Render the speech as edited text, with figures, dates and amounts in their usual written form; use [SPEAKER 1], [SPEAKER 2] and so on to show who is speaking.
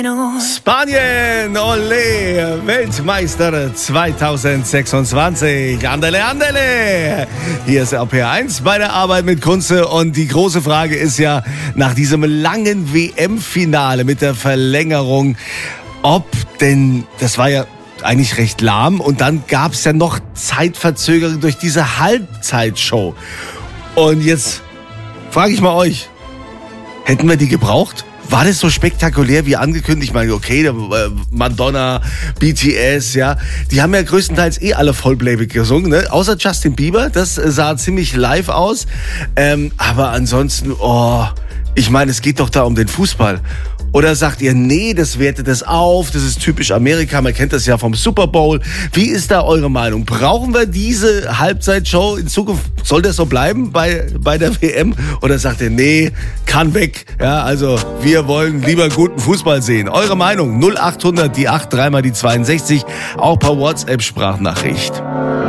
[SPEAKER 1] Spanien, ole, Weltmeister 2026. Andele, andele. Hier ist RPR1 bei der Arbeit mit Kunze. Und die große Frage ist ja, nach diesem langen WM-Finale mit der Verlängerung, ob denn, das war ja eigentlich recht lahm, und dann gab es ja noch Zeitverzögerung durch diese Halbzeitshow. Und jetzt frage ich mal euch, hätten wir die gebraucht? War das so spektakulär wie angekündigt? Ich meine, okay, Madonna, BTS, ja, die haben ja größtenteils alle Vollplayback gesungen, ne? Außer Justin Bieber, das sah ziemlich live aus. Aber ansonsten, ich meine, es geht doch da um den Fußball. Oder sagt ihr, nee, das wertet das auf, das ist typisch Amerika, man kennt das ja vom Super Bowl. Wie ist da eure Meinung? Brauchen wir diese Halbzeitshow in Zukunft? Soll das so bleiben bei der WM? Oder sagt ihr, nee, kann weg. Ja, also wir wollen lieber guten Fußball sehen. Eure Meinung 0800 die 8 3 mal die 62, auch per WhatsApp-Sprachnachricht.